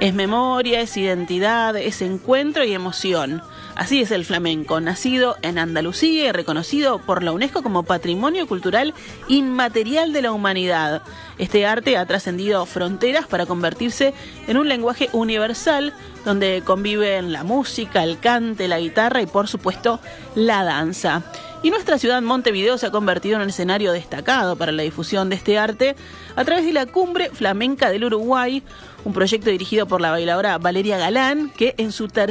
Es memoria, es identidad, es encuentro y emoción. Así es el flamenco, nacido en Andalucía y reconocido por la UNESCO como Patrimonio Cultural Inmaterial de la Humanidad. Este arte ha trascendido fronteras para convertirse en un lenguaje universal donde conviven la música, el cante, la guitarra y, por supuesto, la danza. Y nuestra ciudad, Montevideo, se ha convertido en un escenario destacado para la difusión de este arte a través de la Cumbre Flamenca del Uruguay, un proyecto dirigido por la bailadora Valeria Galán, que en su tercer